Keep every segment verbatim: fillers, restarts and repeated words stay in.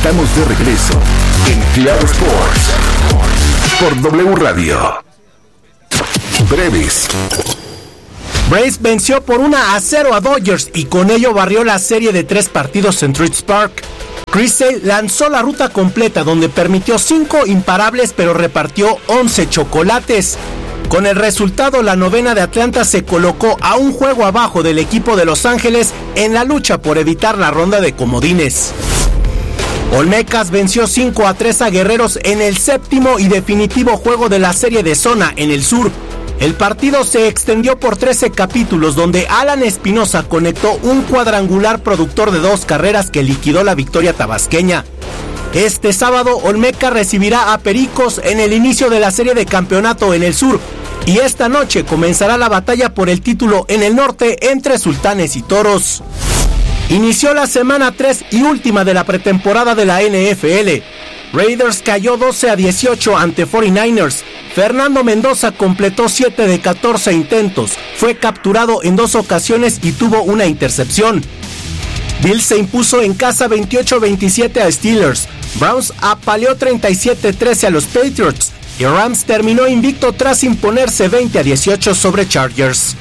Estamos de regreso en Claro Sports por W Radio. Breves. Braves venció por una a cero a Dodgers y con ello barrió la serie de tres partidos en Truist Park. Chris Sale lanzó la ruta completa donde permitió cinco imparables pero repartió once chocolates. Con el resultado, la novena de Atlanta se colocó a un juego abajo del equipo de Los Ángeles en la lucha por evitar la ronda de comodines. Olmecas venció cinco a tres a Guerreros en el séptimo y definitivo juego de la serie de zona en el sur. El partido se extendió por trece capítulos donde Alan Espinosa conectó un cuadrangular productor de dos carreras que liquidó la victoria tabasqueña. Este sábado Olmeca recibirá a Pericos en el inicio de la serie de campeonato en el sur y esta noche comenzará la batalla por el título en el norte entre Sultanes y Toros. Inició la semana tres y última de la pretemporada de la N F L. Raiders cayó doce a dieciocho ante cuarenta y nueve ers. Fernando Mendoza completó siete de catorce intentos, fue capturado en dos ocasiones y tuvo una intercepción. Bills se impuso en casa veintiocho a veintisiete a Steelers. Browns apaleó treinta y siete a trece a los Patriots y Rams terminó invicto tras imponerse veinte a dieciocho sobre Chargers.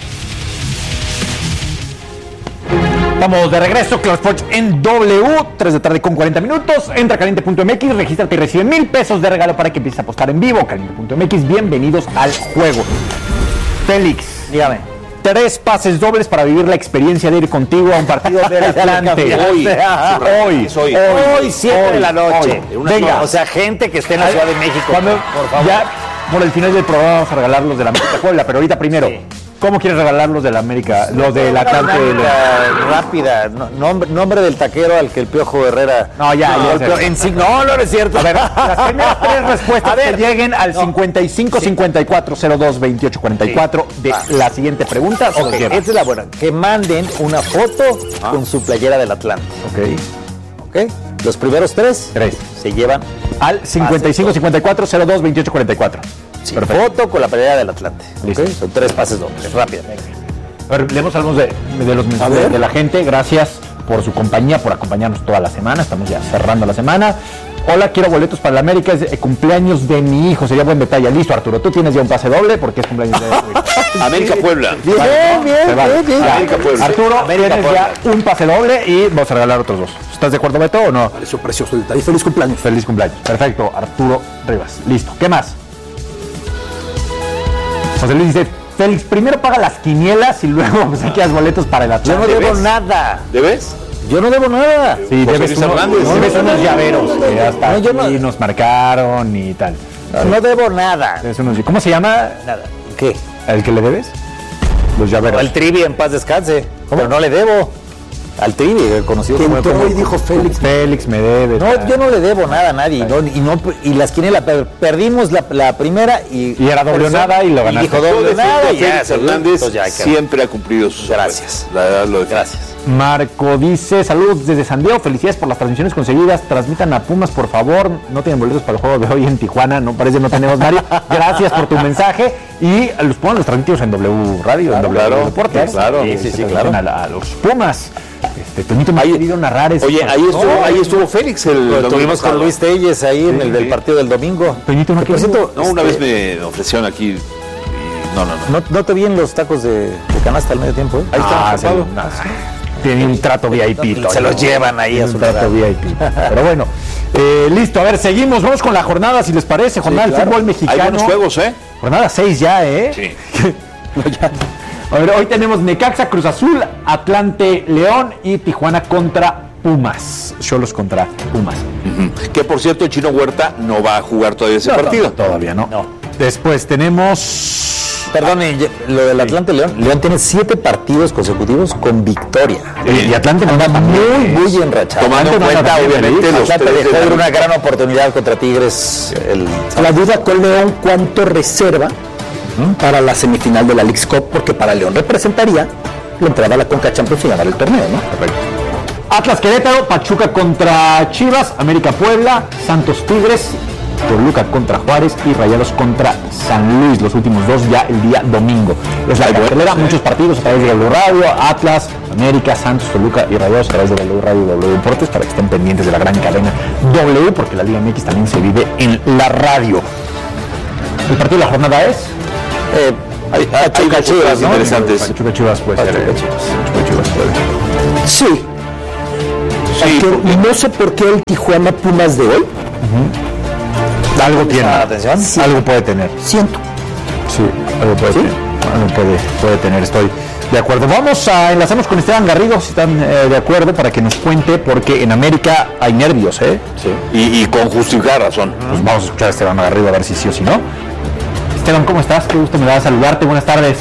Vamos de regreso, Claro Sports en W, tres de la tarde con cuarenta minutos. Entra a caliente punto m x, regístrate y recibe mil pesos de regalo para que empieces a apostar en vivo. caliente punto m x, bienvenidos al juego. Félix, dígame. Tres pases dobles para vivir la experiencia de ir contigo a un partido del Atlante. Hoy, hoy, hoy, hoy, siete de la noche. Venga, o sea, gente que esté en la Ciudad de México. Cuando, por favor. Ya por el final del programa vamos a regalar los de la América Puebla, pero ahorita primero. Sí. ¿Cómo quieres regalar los de la América, los del Atlante? Rápida, no, nombre, nombre del taquero al que el Piojo Herrera. No, ya, no, ya. El Piojo, en sí, no, no, no es cierto. A ver, las primeras tres respuestas ver, que lleguen al no, cincuenta y cinco sí. cincuenta y cuatro cero dos veintiocho cuarenta y cuatro sí. de ah. la siguiente pregunta. Okay, esta es la buena. Que manden una foto ah. con su playera del Atlante. Ok. Ok. Los primeros tres, tres. se llevan al cincuenta y cinco cincuenta y cuatro cero dos veintiocho cuarenta y cuatro. Sí, foto con la playera del Atlante. Okay. Son tres pases dobles. Rápido. A ver, leemos algunos de, de los mensajes de la gente. Gracias por su compañía, por acompañarnos toda la semana. Estamos ya cerrando la semana. Hola, quiero boletos para la América. Es el cumpleaños de mi hijo. Sería buen detalle. Listo, Arturo. Tú tienes ya un pase doble porque es cumpleaños de América Puebla. Bien, bien, bien, bien, bien. América Puebla. Arturo, América tienes Puebla. Ya un pase doble y vamos a regalar otros dos. ¿Estás de acuerdo, Beto, o no? Eso precioso detalle. Feliz cumpleaños. Feliz cumpleaños. Perfecto, Arturo Rivas. Listo. ¿Qué más? José Luis dice, Félix, primero paga las quinielas y luego pues, aquí las boletos para el Atlante. Yo no debo nada. ¿Debes? Yo no debo nada. Sí, José debes, Luis uno, Hernández. no, debes unos llaveros que ya está. No, yo no. Y nos marcaron y tal. No, no debo nada. Unos, ¿cómo se llama? Nada. ¿Qué? ¿El que le debes? Los llaveros. O el Trivi, en paz descanse. ¿Cómo? Pero no le debo. Al Trivi, conocido como el hoy dijo Félix. Félix me debe. No, tal. Yo no le debo nada a nadie. No, y, no, y las quinielas, perdimos la, la primera y... Y era doble nada y lo ganaste. Y dijo doble nada y ya. Félix Hernández ya, siempre ha cumplido sus Gracias. La verdad, lo Gracias. Marco dice, saludos desde San Diego, felicidades por las transmisiones conseguidas, transmitan a Pumas por favor, no tienen boletos para el juego de hoy en Tijuana, no parece no tenemos Mario, gracias por tu mensaje y los Pumas los transmitimos en W Radio, claro, en W claro, Deportes, claro, y sí, se sí, claro. A, a los Pumas. Este, Toñito me ha querido narrar eso. Oye, ahí estuvo, oh, ahí estuvo Félix. El lo tuvimos con Luis Telles ahí sí, en el del partido del domingo. Toñito no, cierto, no una este, vez me ofrecieron aquí. Y, no, no, no, no. No te vi en los tacos de, de canasta al medio tiempo. ¿eh? Ahí ah, está. Sí, no, tiene un trato V I P. Se los llevan ahí a su trato V I P. Pero bueno, eh, listo. A ver, seguimos. Vamos con la jornada, si les parece. Jornada sí, del claro. Fútbol mexicano. Hay buenos juegos, ¿eh? Jornada seis ya, ¿eh? Sí. no, ya. A ver, hoy tenemos Necaxa, Cruz Azul, Atlante, León y Tijuana contra Pumas. Cholos contra Pumas. Uh-huh. Que por cierto, el Chino Huerta no va a jugar todavía ese no, partido. No, todavía no. no. Después tenemos... Perdone, lo del Atlante León. León tiene siete partidos consecutivos con victoria. Sí, y Atlante anda muy, muy enrachado. Tomando en cuenta, obviamente, los Atlante dejó de una gran oportunidad contra Tigres. El... La duda con León, ¿cuánto reserva para la semifinal de la Leagues Cup? Porque para León representaría la entrada a la Conca Champions y ganar el torneo, ¿no? Perfecto. Atlas Querétaro, Pachuca contra Chivas, América Puebla, Santos Tigres Toluca contra Juárez y Rayados contra San Luis, los últimos dos ya el día domingo. Es la cartelera, muchos partidos a través de W Radio, Atlas, América, Santos, Toluca y Rayados a través de W Radio y W Deportes, para que estén pendientes de la gran cadena W, porque la Liga M X también se vive en la radio. El partido de la jornada es... Eh, hay hay Chivas, cosas ¿no? interesantes. Pachuca Chivas puede ser. Pachuca Chivas. Pachuca Chivas puede. Sí. Sí, Aunque no sé por qué el Tijuana Pumas de hoy. Uh-huh. Algo tiene. Atención. Sí. Algo puede tener. Siento. Sí, algo puede ¿Sí? tener. Algo puede, puede tener, estoy de acuerdo. Vamos a enlazarnos con Esteban Garrido, si están eh, de acuerdo, para que nos cuente, porque en América hay nervios, ¿eh? Sí. Y, y con justificada razón. Pues vamos a escuchar a Esteban Garrido a ver si sí o si no. Esteban, ¿cómo estás? Qué gusto me da saludarte. Buenas tardes.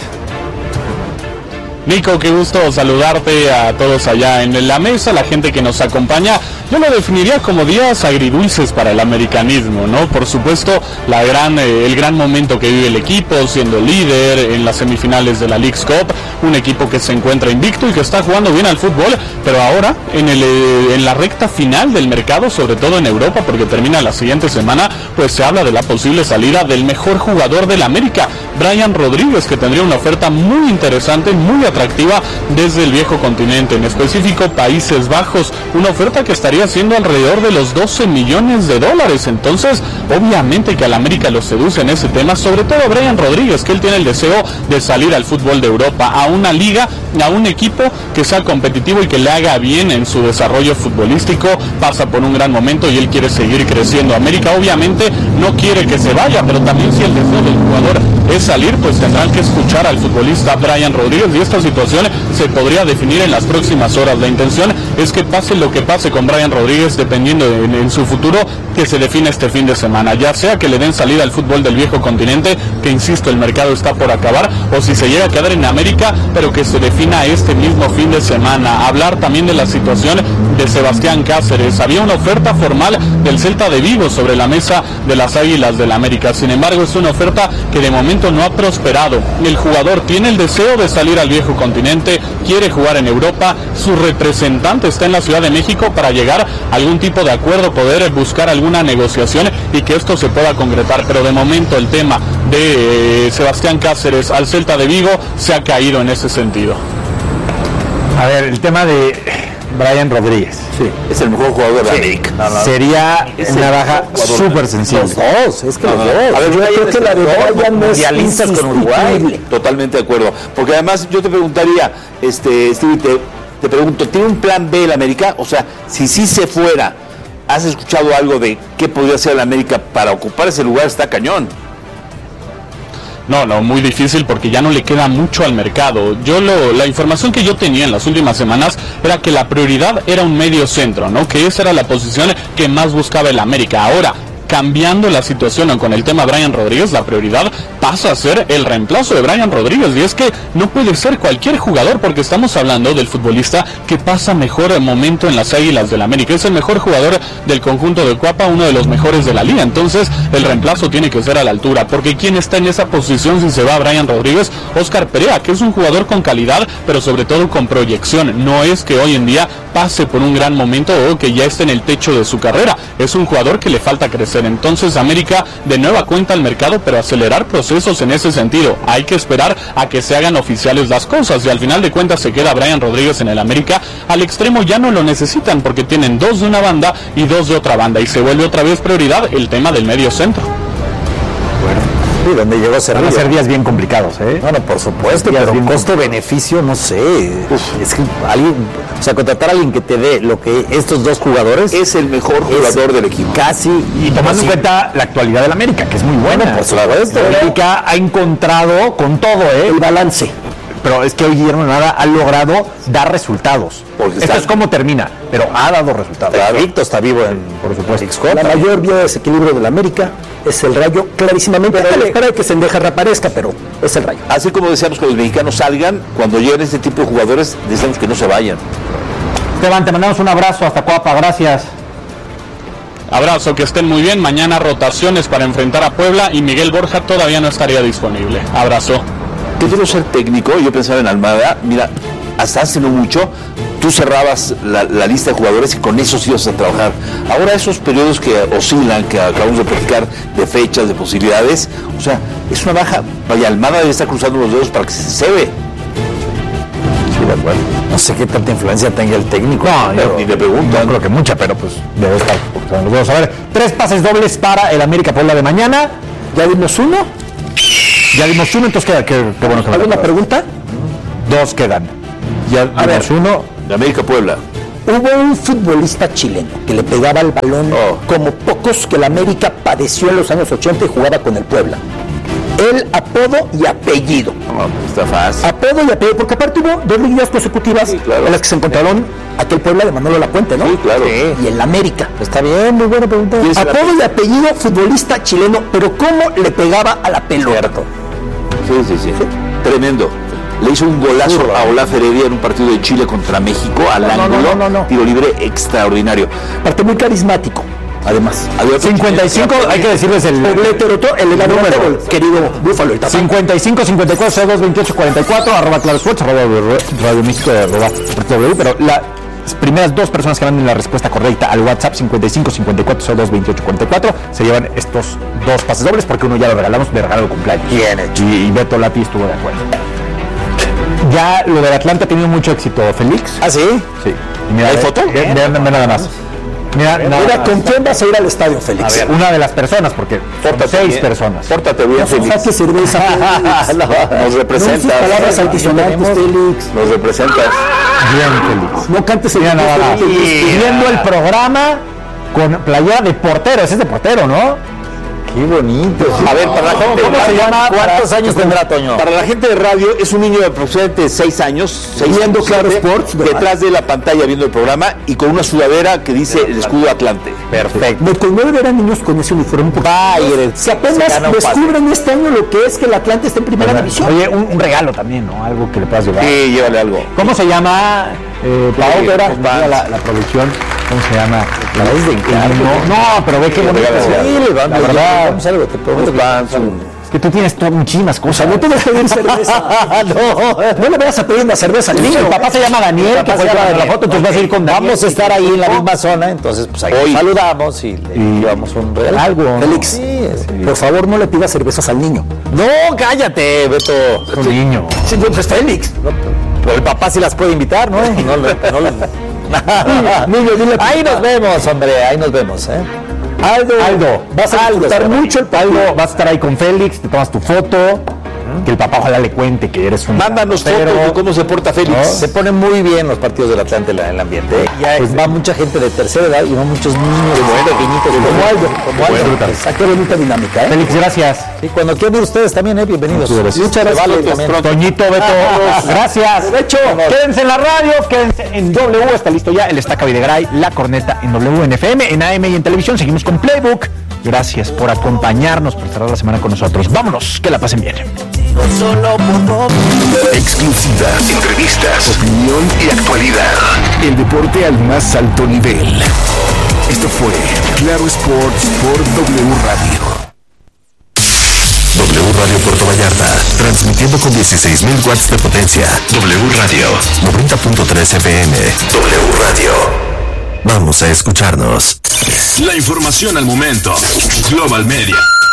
Nico, qué gusto saludarte a todos allá en la mesa, la gente que nos acompaña. Yo lo definiría como días agridulces para el americanismo, ¿no? Por supuesto, la gran, eh, el gran momento que vive el equipo, siendo líder en las semifinales de la Leagues Cup, un equipo que se encuentra invicto y que está jugando bien al fútbol, pero ahora en, el, eh, en la recta final del mercado, sobre todo en Europa, porque termina la siguiente semana, pues se habla de la posible salida del mejor jugador del América, Brian Rodríguez, que tendría una oferta muy interesante, muy atractiva desde el viejo continente, en específico Países Bajos, una oferta que estaría siendo alrededor de los doce millones de dólares. Entonces, obviamente que al América lo seduce en ese tema, sobre todo a Brian Rodríguez, que él tiene el deseo de salir al fútbol de Europa, a una liga, a un equipo que sea competitivo y que le haga bien en su desarrollo futbolístico. Pasa por un gran momento y él quiere seguir creciendo. América obviamente no quiere que se vaya, pero también si el deseo del jugador es salir, pues tendrán que escuchar al futbolista Brian Rodríguez, y esta situación se podría definir en las próximas horas. La intención es que pase lo que pase con Brian Rodríguez, dependiendo de, en, en su futuro, que se define este fin de semana, ya sea que le den salida al fútbol del viejo continente, que insisto, el mercado está por acabar, o si se llega a quedar en América, pero que se defina este mismo fin de semana. Hablar también de la situación de Sebastián Cáceres. Había una oferta formal del Celta de Vigo sobre la mesa de las Águilas del América, sin embargo es una oferta que de momento no ha prosperado. El jugador tiene el deseo de salir al viejo continente, quiere jugar en Europa, su representante está en la Ciudad de México para llegar a algún tipo de acuerdo, poder buscar alguna negociación y que esto se pueda concretar, pero de momento el tema de eh, Sebastián Cáceres al Celta de Vigo se ha caído en ese sentido. A ver, el tema de Brian Rodríguez. Sí, es el mejor jugador de la América. No, no. Sería Es una el baja jugador. súper sensible. Los dos, es que No, los no. dos. A ver, yo Brian creo es que la de el mejor Brian es mundialistas con Uruguay. insustituible. Totalmente de acuerdo. Porque además yo te preguntaría, este, Stevie, te, te pregunto, ¿tiene un plan B el América? O sea, si sí se fuera, ¿has escuchado algo de qué podría hacer el América para ocupar ese lugar? Está cañón. No, no, muy difícil porque ya no le queda mucho al mercado. Yo lo, la información que yo tenía en las últimas semanas era que la prioridad era un medio centro, ¿no? Que esa era la posición que más buscaba el América. Ahora, cambiando la situación con el tema Brian Rodríguez, la prioridad pasa a ser el reemplazo de Brian Rodríguez, y es que no puede ser cualquier jugador, porque estamos hablando del futbolista que pasa mejor momento en las Águilas del América, es el mejor jugador del conjunto de Cuapa, uno de los mejores de la liga. Entonces el reemplazo tiene que ser a la altura, porque ¿quién está en esa posición si se va Brian Rodríguez? Oscar Perea, que es un jugador con calidad, pero sobre todo con proyección. No es que hoy en día pase por un gran momento o que ya esté en el techo de su carrera, es un jugador que le falta crecer. Entonces América de nueva cuenta al mercado, pero acelerar procesos en ese sentido. Hay que esperar a que se hagan oficiales las cosas, y al final de cuentas se queda Brian Rodríguez en el América. Al extremo ya no lo necesitan, porque tienen dos de una banda y dos de otra banda, y se vuelve otra vez prioridad el tema del medio centro. Sí, donde llegó a ser Van a ser días bien complicados, ¿eh? Bueno, por supuesto, Días pero bien costo-beneficio, no sé. Es que alguien, o sea, contratar a alguien que te dé lo que estos dos jugadores Es el mejor jugador del equipo. casi. Y tomando en cuenta la actualidad del América, que es muy buena. Bueno, por supuesto. El América ha encontrado con todo, ¿eh? El balance. Pero es que hoy Guillermo Almada ha logrado dar resultados. Porque Esto está- es como termina, pero ha dado resultados. Víctor está vivo en, Por supuesto. La mayor vía de desequilibrio del América es el Rayo, clarísimamente. Pero espera que Sendeja reaparezca, pero es el Rayo. Así como deseamos que los mexicanos salgan, cuando lleguen este tipo de jugadores, deseamos que no se vayan. Esteban, te mandamos un abrazo hasta Coapa, gracias. Abrazo, que estén muy bien. Mañana rotaciones para enfrentar a Puebla, y Miguel Borja todavía no estaría disponible. Abrazo. Yo quiero ser técnico, yo pensaba en Almada, mira, hasta hace no mucho, tú cerrabas la, la lista de jugadores y con esos ibas a trabajar. Ahora esos periodos que oscilan, que acabamos de platicar, de fechas, de posibilidades, o sea, es una baja. Vaya, Almada debe estar cruzando los dedos para que se cebe. Sí, de acuerdo. No sé qué tanta influencia tenga el técnico. No, pero, yo, ni le pregunto. No creo que mucha, pero pues debe estar cruzando los dedos. A ver, tres pases dobles para el América Puebla de mañana. ¿Ya dimos uno? Ya dimos uno, entonces queda, qué, qué bueno que me ¿Alguna lo- pregunta? Dos quedan. Ya A ver. dimos uno. De América Puebla. Hubo un futbolista chileno que le pegaba el balón Oh. como pocos que la América padeció en los años ochenta y jugaba con el Puebla. El apodo y apellido. No, está fácil. Apodo y apellido, porque aparte hubo dos liguillas consecutivas Sí, claro. en las que se encontraron aquel Puebla de Manolo Lapuente, ¿no? Sí, claro. Y el América. Está bien, muy buena pregunta. ¿Quién es el Apodo y apellido, futbolista chileno, pero ¿cómo le pegaba a la pelota? Sí, sí, sí. Tremendo. Le hizo un golazo a Olaf Heredia en un partido de Chile contra México al No, no, ángulo. no, no, no. Tiro libre extraordinario. Aparte muy carismático, además. Había otro cincuenta y cinco, chileno. hay que decirles el, El heteroto, el número. número, el querido Búfalo y Tapa. cincuenta y cinco, cincuenta y cuatro, cero dos, veintiocho, cuarenta y cuatro, arroba Claro Sports, arroba Radio México, arroba W, pero las primeras dos personas que manden la respuesta correcta al WhatsApp cincuenta y cinco, cincuenta y cuatro, cero dos, veintiocho, cuarenta y cuatro se llevan estos dos pases dobles porque uno ya lo regalamos de regalo de cumpleaños. Bien hecho. Y, y Beto Lati estuvo de acuerdo. Ya lo del Atlanta ha tenido mucho éxito, Félix. ¿Ah, sí? Sí. Y mira, ¿Hay ve- foto? ve- ve- ve nada más. Mira, nada Mira, más. ¿con quién vas a ir al estadio, Félix? A ver, una de las personas, porque son seis bien. personas. Pórtate bien, Félix. Saque cerveza, Félix. Nos No uses representas. palabras altisonantes, Félix. Nos representas. Bien, Félix. No cantes el Mira nada himno, más. Félix. Y viendo el programa con playera de portero. Ese es de portero, ¿no? Qué bonito. A ver, para la gente, ¿Cómo se llama? ¿Cuántos años tendrá, Toño? Para la gente de radio, es un niño de aproximadamente seis años, seis Viendo años, Claro siete, Sports, ¿verdad? detrás de la pantalla viendo el programa y con una sudadera que dice el escudo Atlante. Perfecto. Me conmueve ver a niños con ese uniforme. porque Bayern. Si apenas Se gana un pase. descubren este año lo que es que el Atlante está en primera división. Oye, un, un regalo también, ¿no? Algo que le puedas llevar. Sí, llévale algo. ¿Cómo se llama? Eh, la Sí, ópera, pues, va. la, la producción. ¿Cómo se llama? La es de encargo. No, no, pero ve qué bonito. regalas algo. Sí, le van La verdad, Vamos a algo, te prometo que vamos a algo. es que tú tienes to- muchísimas cosas. No te vas a pedir cerveza. no, no le vayas a pedir una cerveza al niño. El papá se llama Daniel, El que papá fue se el que llama mandó la Daniel. foto, entonces vas a ir con Daniel. Vamos a estar ahí en la misma zona, entonces pues ahí Hoy. saludamos y le llevamos un regalo. Algo, ¿no? Félix, Sí, sí. por favor no le pidas cervezas al niño. No, cállate, Beto. Es un niño. Sí, pues Félix. Pero el papá sí las puede invitar, ¿no? No, le- no le- Niño, dile a Ahí papá. nos vemos, hombre, ahí nos vemos, ¿eh? Aldo, Aldo, vas a disfrutar mucho el Algo, partido. vas a estar ahí con Félix, te tomas tu foto, que el papá ojalá le cuente que eres un Mándanos pero fotos de cómo se porta Félix. Se ponen muy bien los partidos del Atlante en el ambiente. ¿eh? Ya, pues va mucha gente de tercera edad y va muchos niños pequeñitos Como Aldo. como Aldo. Ah, qué bonita dinámica, ¿eh? Félix, gracias. Y cuando quieran ir ustedes también, ¿eh? Bienvenidos. Muchas gracias. Muchas gracias, Vale, Félix. también. Toñito, Beto, gracias. De hecho, Quédense en la radio, quédense en W, está listo ya el Estaca Videgaray, la corneta en W, en F M, en A M y en televisión. Seguimos con Playbook. Gracias por acompañarnos, por cerrar la semana con nosotros. Vámonos, que la pasen bien. Exclusivas, entrevistas, opinión y actualidad. El deporte al más alto nivel. Esto fue Claro Sports por W Radio. W Radio Puerto Vallarta, transmitiendo con dieciséis mil watts de potencia. W Radio, noventa punto tres F M. W Radio. Vamos a escucharnos. La información al momento. Global Media.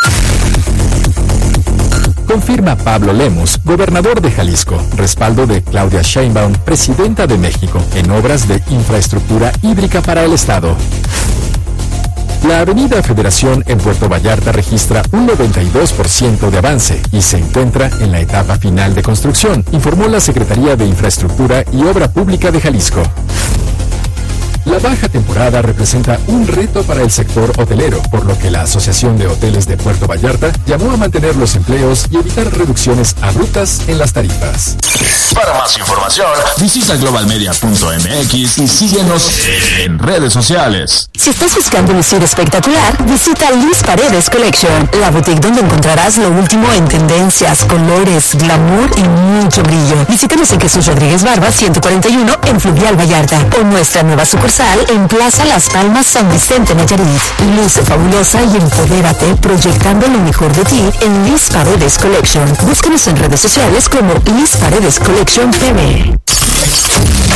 Confirma Pablo Lemus, gobernador de Jalisco, respaldo de Claudia Sheinbaum, presidenta de México, en obras de infraestructura hídrica para el Estado. La avenida Federación en Puerto Vallarta registra un noventa y dos por ciento de avance y se encuentra en la etapa final de construcción, informó la Secretaría de Infraestructura y Obra Pública de Jalisco. La baja temporada representa un reto para el sector hotelero, por lo que la Asociación de Hoteles de Puerto Vallarta llamó a mantener los empleos y evitar reducciones abruptas en las tarifas. Para más información, visita globalmedia punto m x y síguenos en redes sociales. Si estás buscando lucir espectacular, visita Liz Paredes Collection, la boutique donde encontrarás lo último en tendencias, colores, glamour y mucho brillo. Visítanos en Jesús Rodríguez Barba ciento cuarenta y uno en Fluvial Vallarta o nuestra nueva sucursal en Plaza Las Palmas San Vicente Nayarit. Luce fabulosa y empodérate proyectando lo mejor de ti en Liz Paredes Collection. Búscanos en redes sociales como Liz Paredes Collection P M.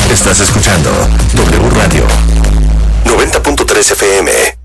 Estás escuchando W Radio noventa punto tres F M.